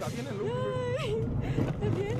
Está bien el look, güey. Ay, está bien.